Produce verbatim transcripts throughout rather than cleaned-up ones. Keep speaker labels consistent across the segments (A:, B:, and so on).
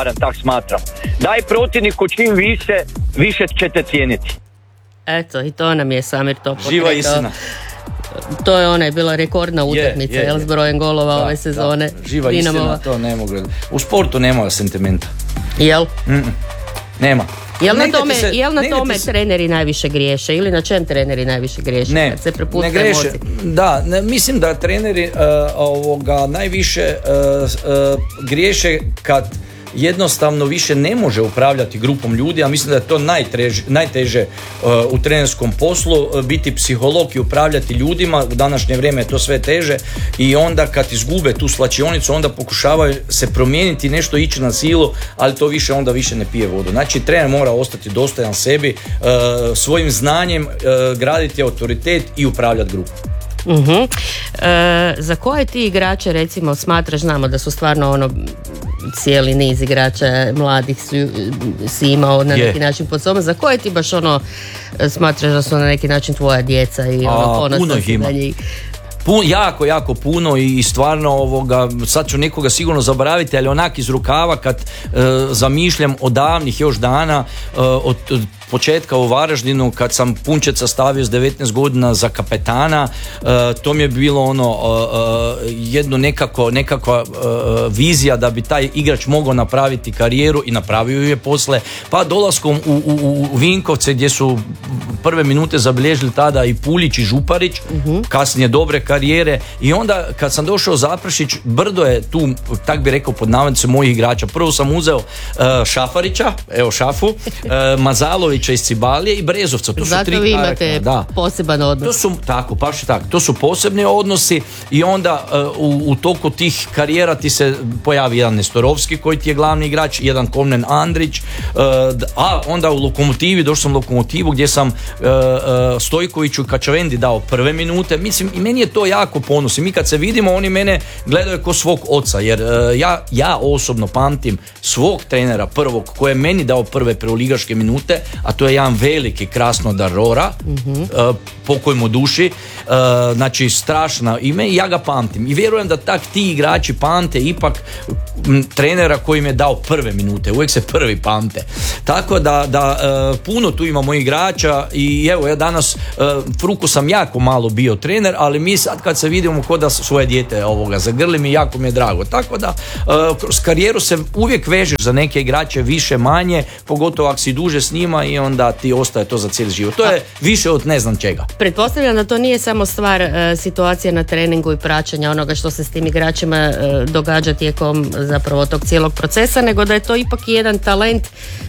A: tak smatram. Daj protivniku čim više, više ćete cijeniti.
B: Eto, i to nam je Samir to potrebno.
C: Živa istina.
B: To je ona je bila rekordna utakmica, jel, s brojem golova da, ove sezone.
C: Da. Živa Dinamova. Istina, to ne mogu. U sportu nema sentimenta.
B: Jel?
C: Mm-mm. Nema.
B: Jel na tome, se, jel na tome se... treneri najviše griješe ili na čem treneri najviše griješe?
C: Ne,
B: kad se
C: ne griješe. Da, ne, mislim da treneri uh, ovoga najviše uh, uh, griješe kad jednostavno više ne može upravljati grupom ljudi, a mislim da je to najteže, najteže uh, u trenerskom poslu, uh, biti psiholog i upravljati ljudima. U današnje vrijeme je to sve teže i onda kad izgube tu slačionicu, onda pokušavaju se promijeniti, nešto ići na silu, ali to više onda više ne pije vodu. Znači trener mora ostati dostojan sebi, uh, svojim znanjem uh, graditi autoritet i upravljati grupom.
B: Uh-huh. E, za koje ti igrače recimo smatraš, znamo da su stvarno ono cijeli niz igrača mladih su, si imao na neki yeah. način pod sobom, za koje ti baš ono smatraš da su na neki način tvoja djeca i ono ponosno si na njih?
C: Pun, jako, jako puno i stvarno ovoga, sad ću nekoga sigurno zaboraviti, ali onak iz rukava kad e, zamišljam od davnih još dana, e, od, od početka u Varaždinu kad sam Punčeca stavio s devetnaest godina za kapetana, e, to mi je bilo ono e, jedno nekako, nekakva e, vizija da bi taj igrač mogao napraviti karijeru i napravio ju je posle, pa dolaskom u, u, u Vinkovce gdje su prve minute zabilježili tada i Puljić i Župarić, uh-huh. kasnije dobre karijere i onda kad sam došao Zaprešić, brdo je tu, tak bi rekao pod navodnicima mojih igrača. Prvo sam uzeo uh, Šafarića, evo Šafu, uh, Mazalovića iz Cibalije i Brezovca. To
B: zato
C: su tri
B: vi imate da. poseban odnos.
C: To su, tako, baš tako, to su posebni odnosi i onda uh, u, u toku tih karijera ti se pojavi jedan Nestorovski koji ti je glavni igrač, jedan Komnen Andrić, uh, a onda u Lokomotivi, došao sam u Lokomotivu gdje sam uh, uh, Stojkoviću i Kačavendi dao prve minute. Mislim, i meni je to jako ponos i mi kad se vidimo oni mene gledaju kao svog oca jer uh, ja, ja osobno pamtim svog trenera prvog koji je meni dao prve prvoligaške minute, a to je jedan veliki Krasnodar Rora, mm-hmm. uh, pokoj mu duši, uh, znači strašna ime i ja ga pamtim i vjerujem da tak ti igrači pamte ipak m, trenera koji im je dao prve minute, uvijek se prvi pamte, tako da, da uh, puno tu imamo igrača i evo ja danas uh, Fruku sam jako malo bio trener, ali mi sad kad se vidimo ko da svoje dijete ovoga zagrli mi, jako mi je drago, tako da uh, kroz karijeru se uvijek vežeš za neke igrače više manje, pogotovo ako si duže s njima i onda ti ostaje to za cijeli život, to je više od ne znam čega.
B: Pretpostavljam da to nije samo stvar uh, situacije na treningu i praćenja onoga što se s tim igračima uh, događa tijekom zapravo tog cijelog procesa, nego da je to ipak jedan talent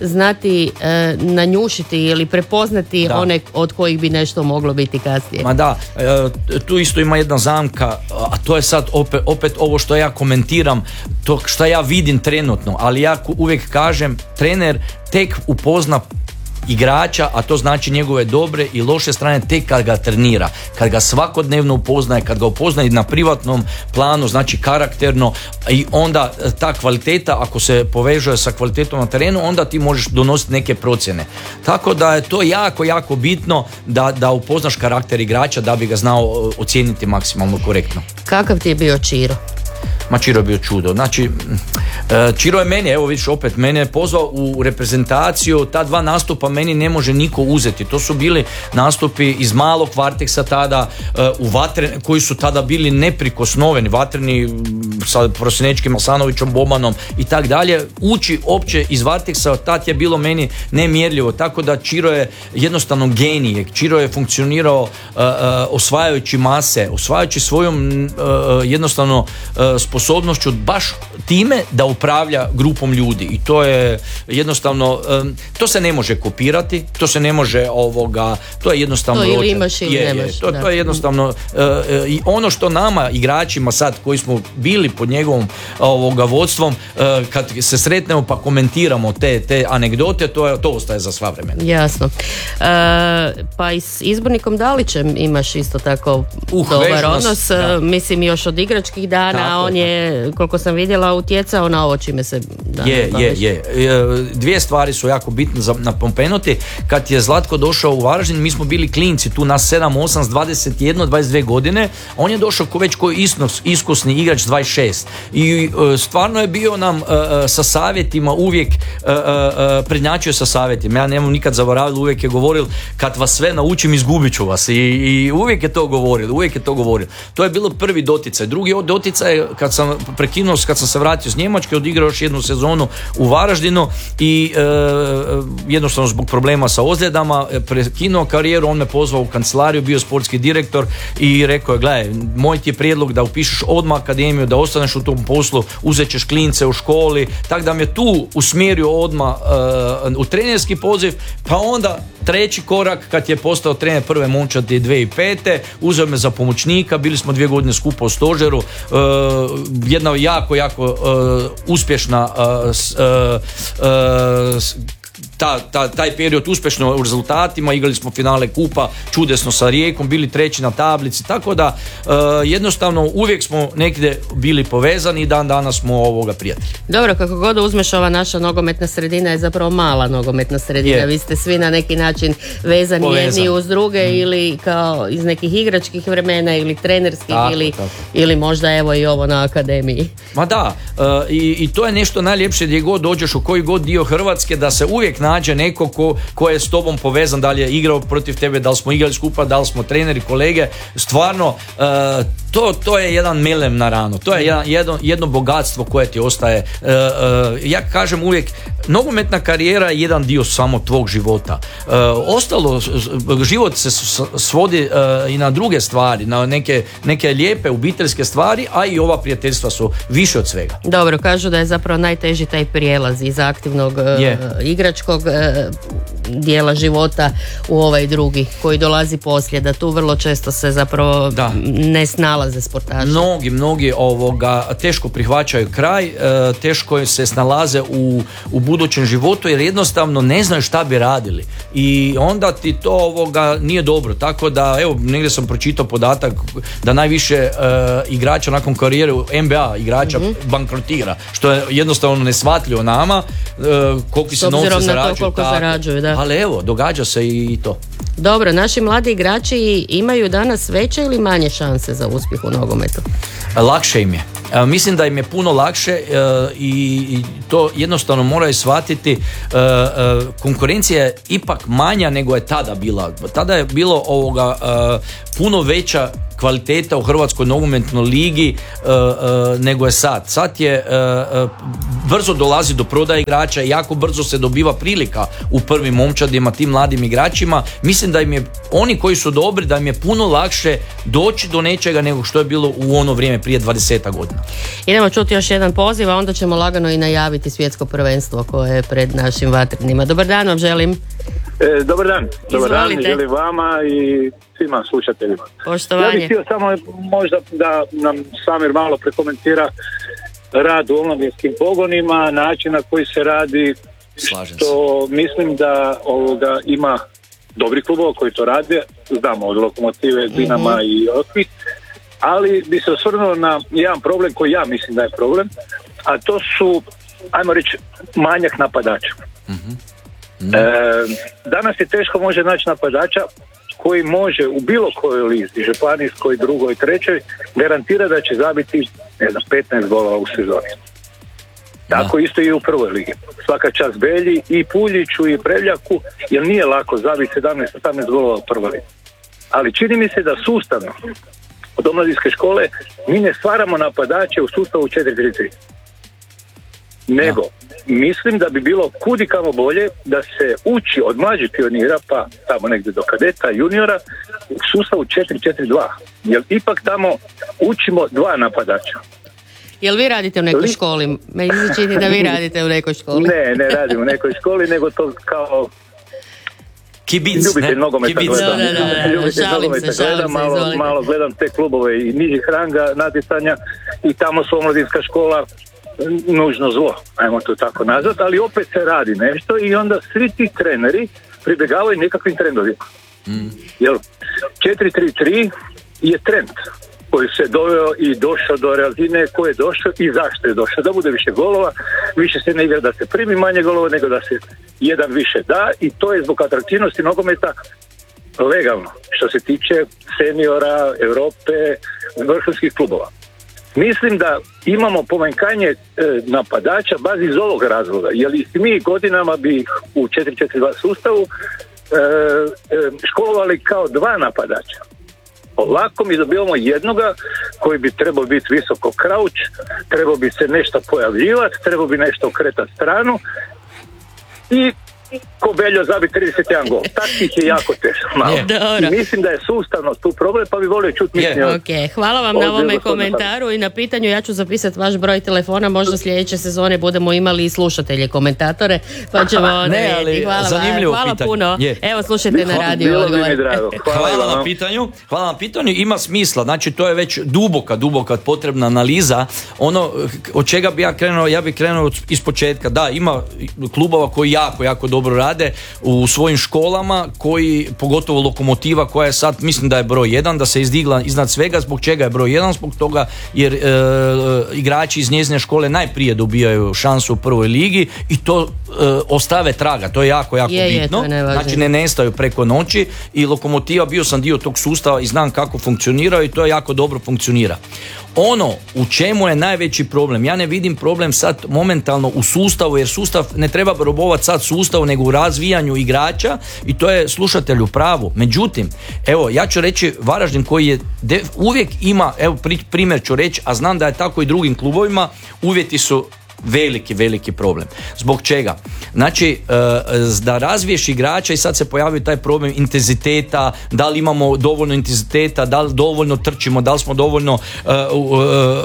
B: znati uh, nanjušiti ili prepoznati da. one od kojih bi nešto moglo biti kasnije.
C: Ma da, uh, tu isto ima jedna zamka, a to je sad opet, opet ovo što ja komentiram, to što ja vidim trenutno, ali ja uvijek kažem, trener tek upozna igrača, a to znači njegove dobre i loše strane tek kad ga trenira, kad ga svakodnevno upoznaje, kad ga upoznaje na privatnom planu, znači karakterno, i onda ta kvaliteta ako se povežuje sa kvalitetom na terenu, onda ti možeš donositi neke procjene. Tako da je to jako, jako bitno da, da upoznaš karakter igrača da bi ga znao ocijeniti maksimalno korektno.
B: Kakav ti je bio Čiro?
C: Ma Čiro je bio čudo. Znači, Čiro je meni, evo vidiš opet, mene je pozvao u reprezentaciju, ta dva nastupa meni ne može niko uzeti. To su bili nastupi iz malog Varteksa tada, u Vatreni, koji su tada bili neprikosnoveni, Vatreni sa Prosinečkim, Masanovićom, Bobanom i tak dalje. Ući opće iz Varteksa, tad je bilo meni nemjerljivo, tako da Čiro je jednostavno genije. Čiro je funkcionirao uh, uh, osvajajući mase, osvajajući svojom uh, jednostavno uh, sposobnošću baš time da upravlja grupom ljudi i to je jednostavno, um, to se ne može kopirati, to se ne može ovoga, to je jednostavno
B: to ili imaš ili
C: je,
B: nemaš,
C: je, to, to je jednostavno uh, uh, i ono što nama igračima sad koji smo bili pod njegovom ovoga vodstvom, uh, kad se sretnemo pa komentiramo te, te anegdote, to, je, to ostaje za sva vremena.
B: Jasno. Uh, pa i s izbornikom Dalićem imaš isto tako uh, dobar odnos, uh, mislim još od igračkih dana, tako, on je je, koliko sam vidjela, utjecao na ovo čime se danas
C: Je, je, je. Dvije stvari su jako bitne za napomenuti. Kad je Zlatko došao u Varaždin, mi smo bili klinci, tu nas sedam, osam, s dvadeset jedan, dvadeset dvije godine, on je došao ko već koji iskusni igrač dvadeset šest. I stvarno je bio nam sa savjetima uvijek prednjačio sa savjetima. Ja nemam nikad zaboravio, uvijek je govoril kad vas sve naučim izgubit ću vas. I, i uvijek je to govoril, uvijek je to govoril. To je bilo prvi doticaj. Drugi doticaj kad sam prekinuo, kad sam se vratio s Njemačke, odigrao još jednu sezonu u Varaždinu i e, jednostavno zbog problema sa ozljedama prekinuo karijeru, on me pozvao u kancelariju, bio sportski direktor i rekao je, gledaj, moj ti je prijedlog da upišeš odmah akademiju, da ostaneš u tom poslu, uzet ćeš klince u školi, tako da me tu usmjerio odmah e, u trenerski poziv, pa onda treći korak kad je postao trener prve momčadi dvije tisuće pete. Uzeo me za pomoćnika, bili smo dvije godine skupa u stožeru, uh, jedna jako, jako uh, uspješna uh, uh, uh, Ta, ta, taj period uspješno u rezultatima, igrali smo finale kupa čudesno sa Rijekom, bili treći na tablici, tako da uh, jednostavno uvijek smo negdje bili povezani i dan danas smo ovoga prijatelji.
B: Dobro, kako god uzmeš, ova naša nogometna sredina je zapravo mala nogometna sredina, je. Vi ste svi na neki način vezani Povezan. jedni uz druge mm. ili kao iz nekih igračkih vremena ili trenerskih tako, ili, tako. ili možda evo i ovo na akademiji.
C: Ma da, uh, i, i to je nešto najljepše gdje god dođeš u koji god dio Hrvatske, da se uvijek nađe neko ko, ko je s tobom povezan, da li je igrao protiv tebe, da li smo igrali skupa, da li smo treneri, kolege, stvarno uh, to, to je jedan melem na ranu, to je jedan, jedno, jedno bogatstvo koje ti ostaje. Uh, uh, ja kažem uvijek, nogometna karijera je jedan dio samo tvog života. Uh, ostalo, život se svodi uh, i na druge stvari, na neke, neke lijepe obiteljske stvari, a i ova prijateljstva su više od svega.
B: Dobro, kažu da je zapravo najteži taj prijelaz iz aktivnog uh, igračkog uh, dijela života u ovaj drugi koji dolazi poslije, da tu vrlo često se zapravo da. ne snalaze sportaši.
C: Mnogi, mnogi ovoga teško prihvaćaju kraj, uh, teško se snalaze u, u budućem životu jer jednostavno ne znaju šta bi radili i onda ti to ovoga nije dobro, tako da evo negdje sam pročitao podatak da najviše uh, igrača nakon karijere u N B A igrača mm-hmm. bankrotira, što je jednostavno neshvatljivo nama, uh, koliko se novce zarađuju,
B: zarađuju da.
C: ali evo događa se i to.
B: Dobro, naši mladi igrači imaju danas veće ili manje šanse za uspjeh u nogometu?
C: Lakše im je. E, mislim da im je puno lakše e, i, i to jednostavno moraju shvatiti. E, e, konkurencija je ipak manja nego je tada bila. Tada je bilo ovoga e, puno veća kvaliteta u Hrvatskoj nogometnoj ligi uh, uh, nego je sad. Sad je uh, uh, brzo dolazi do prodaje igrača i jako brzo se dobiva prilika u prvim momčadima, tim mladim igračima. Mislim da im je, oni koji su dobri, da im je puno lakše doći do nečega nego što je bilo u ono vrijeme prije dvadeset godina.
B: Idemo čuti još jedan poziv, a onda ćemo lagano i najaviti svjetsko prvenstvo koje je pred našim vatrenima. Dobar dan vam želim.
D: E, dobar dan. Dobar dan, želim vama i svima slušateljima.
B: Poštovanje.
D: Ja bih htio samo možda da nam Samir malo prekomentira rad u omladinskim pogonima, način na koji se radi.
C: Slažem
D: što se. Mislim da ovoga ima dobri klubova koji to rade, znamo od Lokomotive, Dinama mm-hmm. i ostalih, ali bi se osvrnuo na jedan problem koji ja mislim da je problem, a to su, ajmo reći, manjak napadača.
C: Mm-hmm.
D: Mm. E, danas je teško može naći napadača koji može u bilo kojoj listi, županijskoj, drugoj, trećoj, garantira da će zabiti ne znam, petnaest golova u sezoni. Tako da. Isto i u prvoj ligi. Svaka čast Belji i Puljiću i Prevljaku, jer nije lako zabiti sedamnaest osamnaest golova u prvoj ligi. Ali čini mi se da sustavno od omladinske škole mi ne stvaramo napadače u sustavu četiri tri tri. Nego, da. mislim da bi bilo kudikamo bolje da se uči od mlađih pionira, pa tamo negdje do kadeta, juniora, u sustavu četiri četiri dva. Jer ipak tamo učimo dva napadača.
B: Jel vi radite u nekoj Li... školi? Meni se čini da vi radite u nekoj školi.
D: Ne, ne radim u nekoj školi, nego to kao...
C: Kibic,
D: ljubitelj nogometa gledam.
B: Da, da, da,
D: ljubitelj
B: šalim
D: nogometa
B: se,
D: gledam, malo,
B: se,
D: malo gledam te klubove i nižih ranga natjecanja i tamo su omladinska škola nužno zlo, ajmo to tako nazvati, ali opet se radi nešto i onda svi ti treneri pribjegavaju nekakvim trendovima. Mm. Jer četiri tri tri je trend. koji se doveo i došao do razine koje je došao i zašto je došao. Da bude više golova, više se ne igra da se primi manje golova, nego da se jedan više da, i to je zbog atraktivnosti nogometa legalno, što se tiče seniora, Europe, vrhunskih klubova. Mislim da imamo pomanjkanje e, napadača baš iz ovog razloga, jer i mi godinama bi u četiri četiri dva sustavu e, e, školovali kao dva napadača. Ovako mi dobivamo jednoga koji bi trebao biti visoko krauč, trebao bi se nešto pojavljivati, trebao bi nešto okretati stranu i ko Beljo zabi trideset jedan gol. Takvih je jako teško malo. I mislim da je sustavno tu problem, pa bi volio čuti mišljenje.
B: Okay. Hvala vam na ovome komentaru i na pitanju. Ja ću zapisati vaš broj telefona, možda sljedeće sezone budemo imali i slušatelje, komentatore, pa ćemo
C: ne, ali
B: hvala,
C: zanimljivo
B: hvala
C: pitanje.
B: puno.
C: Je.
B: Evo, slušajte na radiju.
D: Hvala,
C: hvala na pitanju. Hvala na pitanju. Ima smisla. Znači, to je već duboka, duboka potrebna analiza. Ono od čega bi ja krenuo, ja bih krenuo iz početka. Da, ima klubova koji jako, jako dobro rade u svojim školama, koji, pogotovo Lokomotiva koja je sad, mislim da je broj jedan, da se izdigla iznad svega. Zbog čega je broj jedan? Zbog toga jer e, igrači iz njezine škole najprije dobijaju šansu u prvoj ligi i to e, ostave traga, to je jako, jako
B: je,
C: bitno.
B: Je,
C: znači ne nestaju preko noći i Lokomotiva, bio sam dio tog sustava i znam kako funkcionira i to jako dobro funkcionira. Ono u čemu je najveći problem, ja ne vidim problem sad momentalno u sustavu, jer sustav ne treba robovati sad sustavu, nego u razvijanju igrača i to je slušatelju pravu. Međutim, evo, ja ću reći Varaždin koji je de, uvijek ima, evo primjer ću reći, a znam da je tako i drugim klubovima, uvjeti su veliki, veliki problem. Zbog čega? Znači, da razviješ igrača i sad se pojavio taj problem intenziteta, da li imamo dovoljno intenziteta, da li dovoljno trčimo, da li smo dovoljno uh, uh, uh,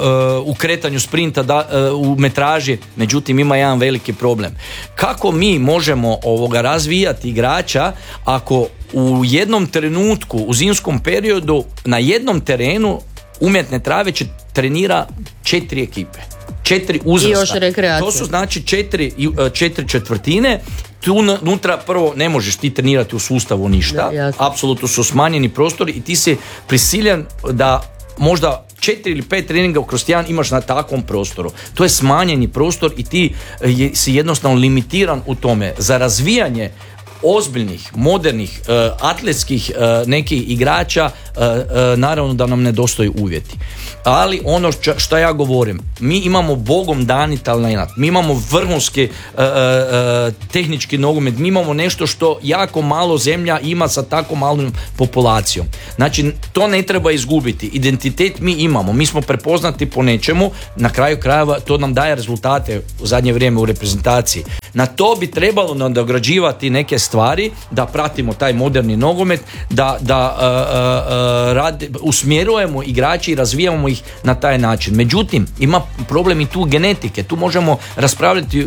C: u kretanju sprinta, da, uh, u metraži. Međutim, ima jedan veliki problem. Kako mi možemo ovoga razvijati igrača ako u jednom trenutku, u zimskom periodu, na jednom terenu umjetne trave će trenira četiri ekipe? Četiri uzrasta. To su znači četiri, četiri četvrtine. Tu unutra prvo ne možeš ti trenirati u sustavu ništa. Da, apsolutno su smanjeni prostori i ti si prisiljen da možda četiri ili pet treninga kroz tjedan imaš na takvom prostoru. To je smanjeni prostor i ti je, si jednostavno limitiran u tome. Za razvijanje ozbiljnih, modernih, uh, atletskih uh, nekih igrača, uh, uh, naravno da nam nedostaju uvjeti. Ali ono što ja govorim, mi imamo bogom dani talenat, mi imamo vrhunski uh, uh, tehnički nogomet, mi imamo nešto što jako malo zemlja ima sa tako malom populacijom. Znači, to ne treba izgubiti. Identitet mi imamo, mi smo prepoznati po nečemu, na kraju krajeva to nam daje rezultate u zadnje vrijeme u reprezentaciji. Na to bi trebalo nadograđivati neke stvari, da pratimo taj moderni nogomet, da, da uh, uh, radi, usmjerujemo igrači i razvijamo ih na taj način. Međutim, ima problem i tu genetike, tu možemo raspravljati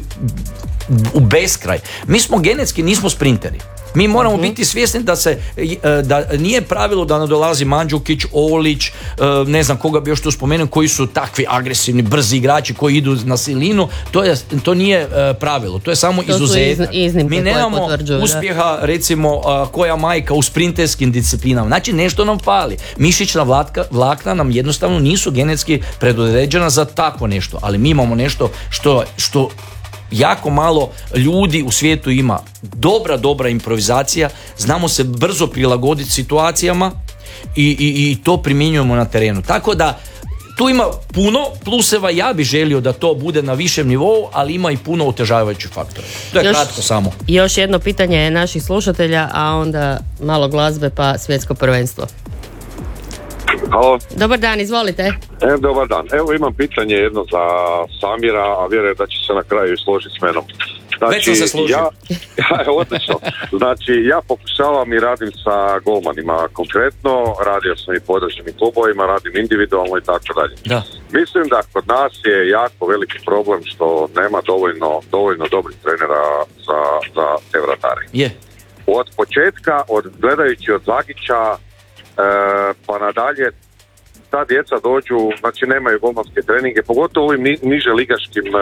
C: u beskraj. Mi smo genetski, nismo sprinteri. Mi moramo uh-huh. biti svjesni da se da nije pravilo da nadolazi Mandžukić, Olić, ne znam koga bi još tu spomenuo, koji su takvi agresivni, brzi igrači koji idu na silinu. To, je, to nije pravilo, to je samo to izuzetak. Mi nemamo uspjeha, da. recimo, koja majka u sprinterskim disciplinama. Znači, nešto nam fali. Mišićna vlatka, vlakna nam jednostavno nisu genetski predodređena za takvo nešto, ali mi imamo nešto što, što jako malo ljudi u svijetu ima. Dobra, dobra improvizacija, znamo se brzo prilagoditi situacijama i, i, i to primjenjujemo na terenu. Tako da tu ima puno pluseva, ja bih želio da to bude na višem nivou, ali ima i puno otežavajućih faktora. To je još, kratko samo.
B: Još jedno pitanje naših slušatelja, a onda malo glazbe pa svjetsko prvenstvo.
E: Halo.
B: Dobar dan, izvolite.
E: E, dobar dan. Evo imam pitanje jedno za Samira, a vjerujem da će se na kraju složiti s menom. Znači,
C: Već sam se složio.
E: Ja, ja, odlično. Znači, ja pokušavam i radim sa golmanima konkretno, radio sam i po određenim klubovima, radim individualno i tako dalje.
C: Da.
E: Mislim da kod nas je jako veliki problem što nema dovoljno, dovoljno dobrih trenera za, za te vratare.
C: Je.
E: Od početka, od gledajući od Zagića, E, pa nadalje, ta djeca dođu, znači nemaju golmanske treninge, pogotovo u ovim ni, niže ligaškim e, e,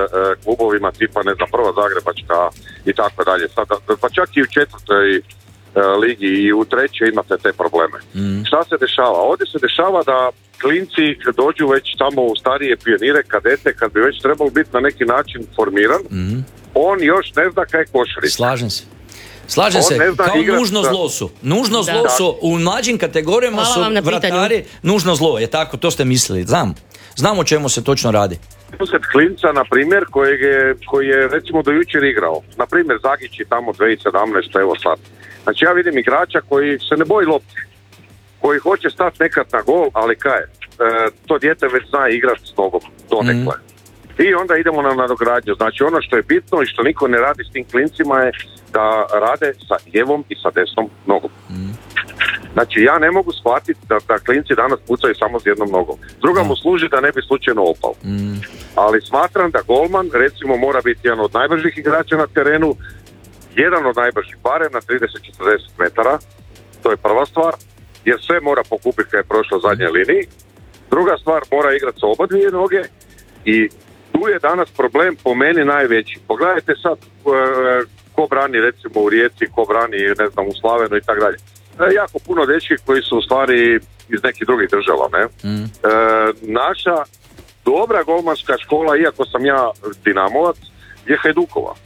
E: klubovima tipa, ne znam, Prva Zagrebačka i tako dalje, sad, pa čak i u četvrtoj ligi i u trećoj imate te probleme. Mm. Šta se dešava? Ovdje se dešava da klinci dođu već tamo u starije pionire, kadete, kad bi već trebalo biti na neki način formiran, mm. on još ne zna kaj je košarica.
C: Slažem se. Slažem se, kao nužno za... zlo su. Nužno zlo da. su, u mlađim kategorijama Hvala su vratari nužno zlo, je tako, to ste mislili, znam. Znam o čemu se točno radi.
E: Sused klinca, na primjer, koji je, koji je recimo do jučer igrao. Na primjer, Zagići tamo dvije tisuće sedamnaeste. evo sad. Znači ja vidim igrača koji se ne boji lopti, koji hoće stati nekad na gol, ali kaj je? E, to dijete već zna igrati s nogom, donekle. Mm. I onda idemo na nadogradnju. Znači ono što je bitno i što niko ne radi s tim klincima je da rade sa lijevom i sa desnom nogom. Mm. Znači ja ne mogu shvatiti da, da klinci danas pucaju samo s jednom nogom. Druga mm. mu služi da ne bi slučajno opao. Mm. Ali smatram da golman recimo mora biti jedan od najbržih igrača na terenu, jedan od najbržih, barem na trideset do četrdeset metara, to je prva stvar, jer sve mora pokupiti kad je prošlo zadnje liniji. Druga stvar, mora igrati sa oba dvije noge i tu je danas problem po meni najveći. Pogledajte sad e, ko brani recimo u Rijeci, ko brani ne znam u Slavenu i tako dalje. E, jako puno dečki koji su u stvari iz nekih drugih država. Ne? Mm. E, naša dobra golmanska škola, iako sam ja Dinamovac, je Hajdukova.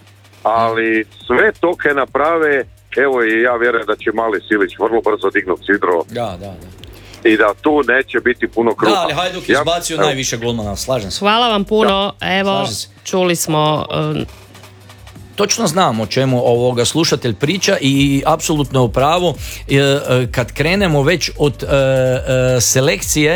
E: Ali sve to kaj naprave, evo i ja vjerujem da će mali Silić vrlo brzo dignuti sidro.
C: Da, da, da.
E: I da tu neće biti puno kruha.
C: Da, ali Hajduk je izbacio ja, najviše golmana, slažem se.
B: Hvala vam puno, da. Evo, čuli smo... Um...
C: Točno znam o čemu ovoga slušatelj priča i apsolutno je u pravu. Kad krenemo već od selekcije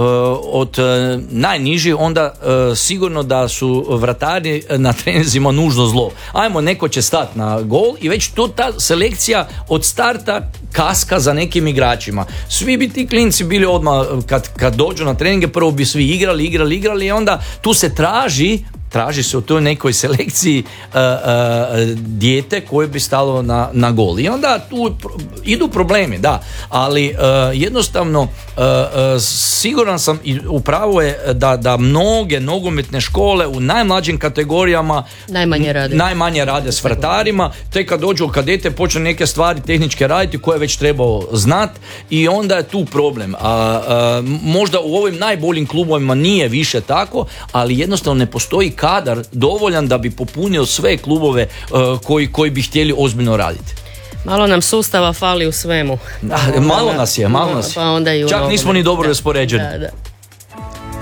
C: od najniži, onda sigurno da su vratari na treninzima nužno zlo. Ajmo, neko će stati na gol i već tu ta selekcija od starta kaska za nekim igračima. Svi bi ti klinci bili odmah kad, kad dođu na treninge, prvo bi svi igrali, igrali, igrali i onda tu se traži traži se u toj nekoj selekciji uh, uh, dijete koje bi stalo na, na gol. I onda tu idu problemi, da, ali uh, jednostavno uh, uh, siguran sam i upravo je da, da mnoge nogometne škole u najmlađim kategorijama
B: najmanje rade,
C: najmanje rade s vratarima, te kad dođu u kadete počne neke stvari tehničke raditi koje već trebao znati i onda je tu problem. A, a, možda u ovim najboljim klubovima nije više tako, ali jednostavno ne postoji kadar dovoljan da bi popunio sve klubove uh, koji, koji bi htjeli ozbiljno raditi.
B: Malo nam sustava fali u svemu.
C: Da, malo nas je, malo nas je.
B: Pa onda i u
C: Čak nismo ni dobro raspoređeni.
B: Da, da.